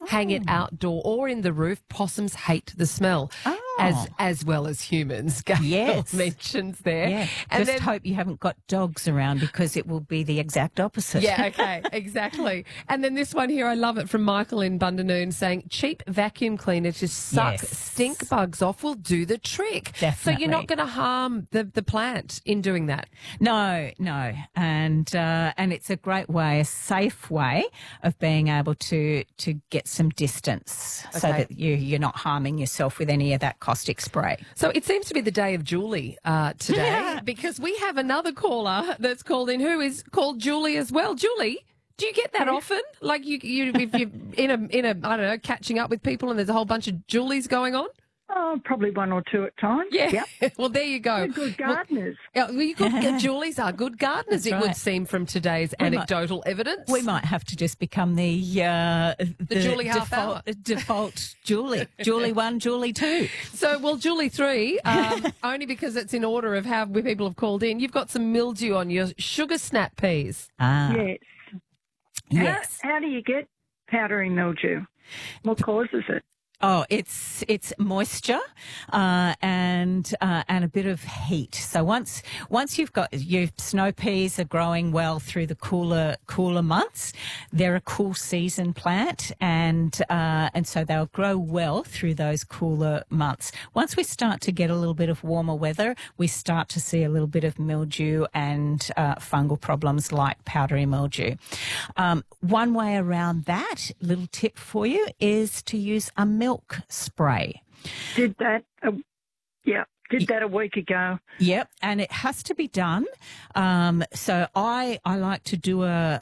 hang it outdoor or in the roof. Possums hate the smell. As well as humans, Gail mentions there. Yeah. And Just hope you haven't got dogs around because it will be the exact opposite. Yeah, okay, exactly. And then this one here, I love it, from Michael in Bundanoon, saying cheap vacuum cleaner to suck stink bugs off will do the trick. Definitely. So you're not going to harm the plant in doing that. No. And it's a great way, a safe way of being able to get some distance so that you're not harming yourself with any of that caustic spray. So it seems to be the day of Julie today because we have another caller that's called in who is called Julie as well. Julie, do you get that often? Like if you're in a I don't know, catching up with people and there's a whole bunch of Julies going on? Oh, probably one or two at times. Yeah. Yep. Well, there you go. They're good gardeners. Julies are good gardeners, it would seem, from today's anecdotal evidence. We might have to just become the Julie half hour. default Julie. Julie 1, Julie 2. So, well, Julie 3, only because it's in order of how people have called in. You've got some mildew on your sugar snap peas. Yes. Yes. How do you get powdery mildew? What causes it? Oh, it's moisture and a bit of heat. So once you've got your snow peas are growing well through the cooler months, they're a cool season plant, and so they'll grow well through those cooler months. Once we start to get a little bit of warmer weather, we start to see a little bit of mildew and fungal problems like powdery mildew. One way around that, little tip for you, is to use a milk spray. Did that a week ago. Yep, and it has to be done. So I like to do a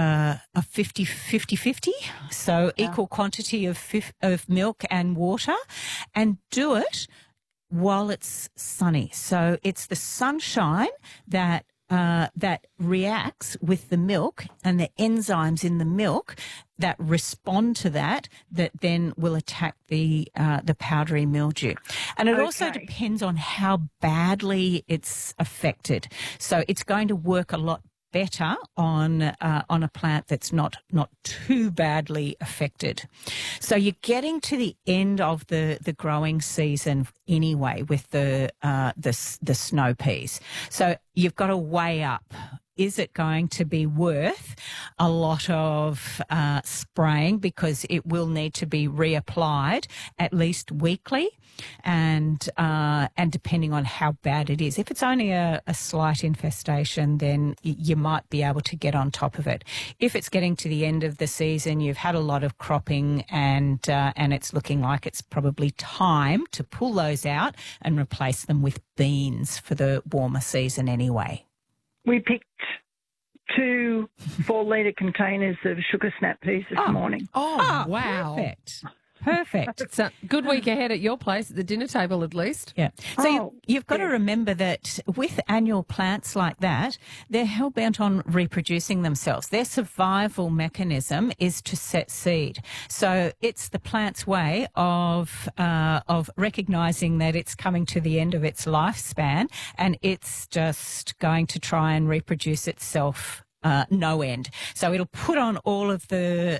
50-50, so equal quantity of milk and water, and do it while it's sunny. So it's the sunshine that reacts with the milk and the enzymes in the milk that respond to that then will attack the powdery mildew. And it also depends on how badly it's affected. So it's going to work a lot better on a plant that's not too badly affected. So you're getting to the end of the growing season anyway with the snow peas. So you've got to weigh up. Is it going to be worth a lot of spraying, because it will need to be reapplied at least weekly, and depending on how bad it is. If it's only a slight infestation, then you might be able to get on top of it. If it's getting to the end of the season, you've had a lot of cropping, and it's looking like it's probably time to pull those out and replace them with beans for the warmer season anyway. We picked 2 4-litre containers of sugar snap peas this morning. Oh, wow. Perfect. It's a good week ahead at your place, at the dinner table at least. Yeah. So you've got to remember that with annual plants like that, they're hell-bent on reproducing themselves. Their survival mechanism is to set seed. So it's the plant's way of recognising that it's coming to the end of its lifespan, and it's just going to try and reproduce itself no end. So it'll put on all of the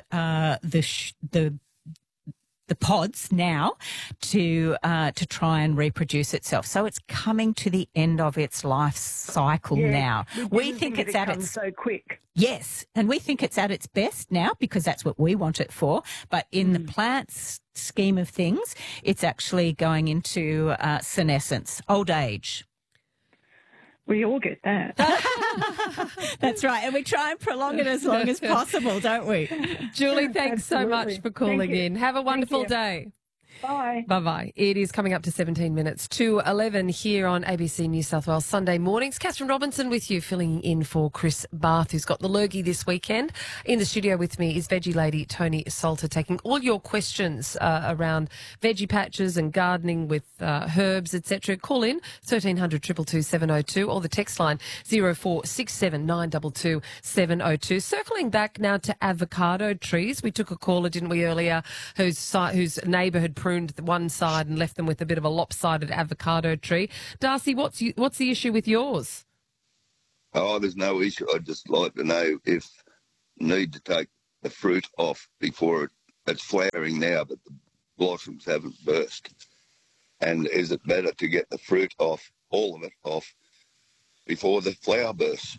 pods now to try and reproduce itself. So it's coming to the end of its life cycle now. We think it's at its so quick. Yes, and we think it's at its best now because that's what we want it for. But in the plant's scheme of things, it's actually going into senescence, old age. We all get that. That's right. And we try and prolong it as long as possible, don't we? Julie, thanks so much for calling in. Have a wonderful day. Bye. Bye-bye. It is coming up to 17 minutes to 11 here on ABC New South Wales Sunday mornings. Catherine Robinson with you, filling in for Chris Barth, who's got the lurgy this weekend. In the studio with me is veggie lady Tony Salter, taking all your questions around veggie patches and gardening with herbs, etc. Call in 1300 222 702 or the text line 0467 922 702. Circling back now to avocado trees. We took a caller, didn't we, earlier, whose neighbour had pruned one side and left them with a bit of a lopsided avocado tree. Darcy, what's the issue with yours? Oh, there's no issue. I'd just like to know if need to take the fruit off before it it's flowering now, but the blossoms haven't burst. And is it better to get the fruit off, all of it off, before the flower bursts?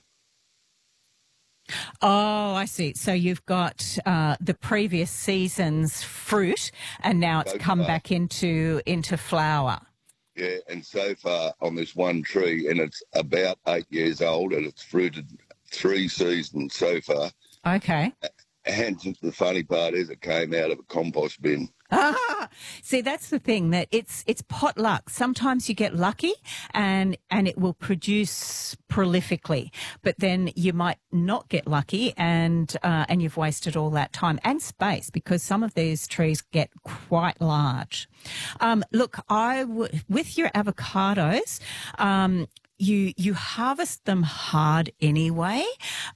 Oh, I see. So you've got the previous season's fruit, and now it's come back into flower. Yeah, and so far on this one tree, and it's about 8 years old, and it's fruited 3 seasons so far. Okay. And the funny part is it came out of a compost bin. Ah, see, that's the thing, that it's pot luck. Sometimes you get lucky and it will produce prolifically, but then you might not get lucky and you've wasted all that time and space, because some of these trees get quite large. Look, with your avocados, you harvest them hard anyway.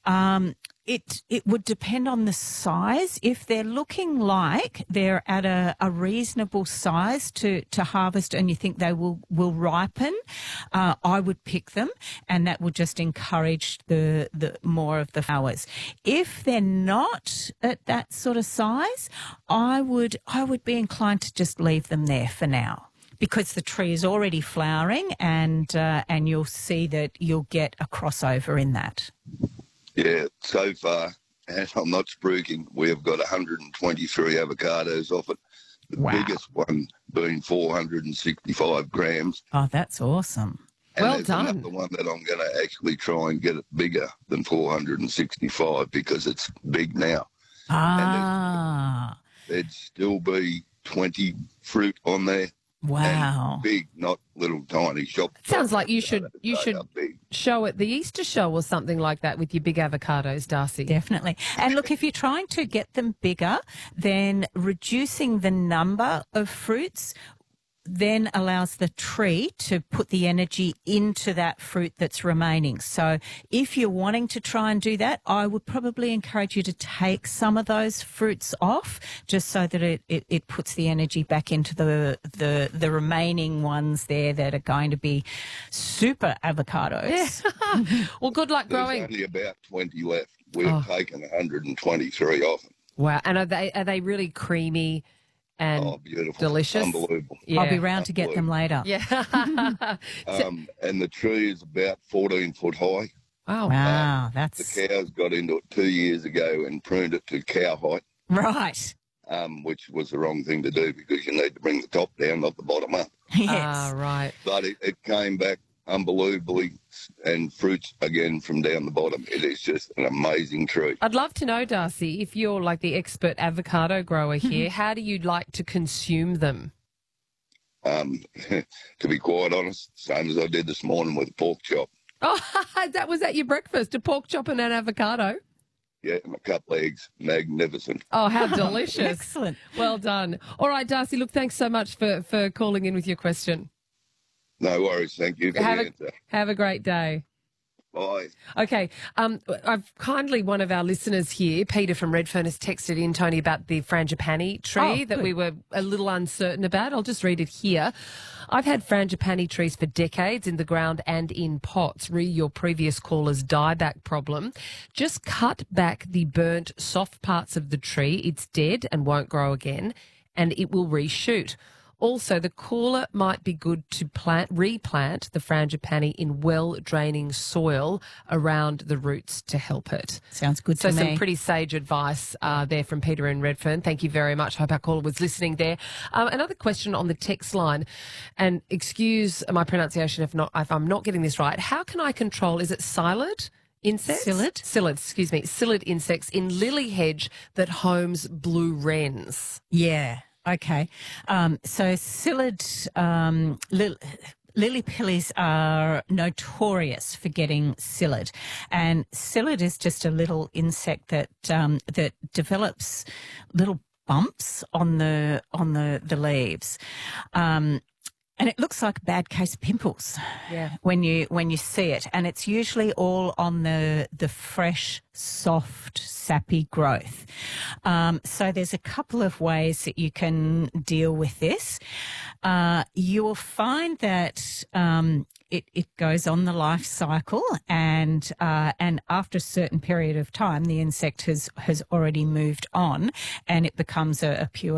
It would depend on the size. If they're looking like they're at a reasonable size to harvest and you think they will ripen, I would pick them, and that will just encourage the more of the flowers. If they're not at that sort of size, I would be inclined to just leave them there for now, because the tree is already flowering, and you'll see that you'll get a crossover in that. Yeah, so far, and I'm not spruiking, we have got 123 avocados off it. The Wow. biggest one being 465 grams. Oh, that's awesome. And Well there's done. another one that I'm going to actually try and get it bigger than 465 because it's big now. Ah, There'd still be 20 fruit on there. wow. And big, not little tiny shop. Sounds like you should They are big. show at the Easter show or something like that with your big avocados, Darcy. Definitely. And look, if you're trying to get them bigger, then reducing the number of fruits then allows the tree to put the energy into that fruit that's remaining. So if you're wanting to try and do that, I would probably encourage you to take some of those fruits off, just so that it puts the energy back into the remaining ones there that are going to be super avocados. Yeah. Well, good luck There's growing. only about 20 left. We've taken 123 off them. Wow. And are they really creamy and Oh, beautiful. delicious? Unbelievable. Yeah. I'll be round to get them later. Yeah. And the tree is about 14 foot high. Wow. Wow, The that's cows got into it 2 years ago and pruned it to cow height, right. which was the wrong thing to do because you need to bring the top down, not the bottom up. Yes. Ah, right. But it came back unbelievably, and fruits again from down the bottom. It is just an amazing tree. I'd love to know, Darcy, if you're like the expert avocado grower here, how do you like to consume them? To be quite honest, same as I did this morning with the pork chop. Oh, that was at your breakfast, a pork chop and an avocado. Yeah, and a couple of eggs. Magnificent. Oh, how delicious. Excellent. Well done. All right, Darcy, look, thanks so much for calling in with your question. No worries. Thank you for the answer. Have a great day. Bye. Okay, I've kindly, one of our listeners here, Peter from Redfern, has texted in, Tony, about the frangipani tree that we were a little uncertain about. I'll just read it here. I've had frangipani trees for decades in the ground and in pots. Your previous caller's dieback problem. Just cut back the burnt soft parts of the tree. It's dead and won't grow again, and it will reshoot. Also, the cooler might be good to replant the frangipani in well-draining soil around the roots to help it. Sounds good So to me. some pretty sage advice there from Peter in Redfern. Thank you very much. Hope our caller was listening there. Another question on the text line, and excuse my pronunciation if I'm not getting this right. How can I control, is it psyllid? Insects? Psyllid, excuse me. Psyllid insects in lily hedge that homes blue wrens. Yeah. Okay. So psyllid, lily pillies are notorious for getting psyllid, and psyllid is just a little insect that that develops little bumps on the leaves. And it looks like bad case pimples when you see it, and it's usually all on the fresh, soft, sappy growth. So there's a couple of ways that you can deal with this. You will find that it goes on the life cycle, and after a certain period of time, the insect has already moved on, and it becomes a pure